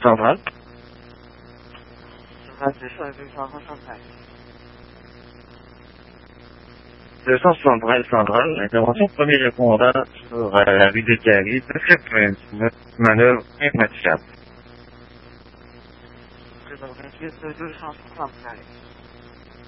centrale. Centrale 200 centrale, intervention premier répondant sur la rue des Carrés, 99, manœuvre impraticable. 268 263.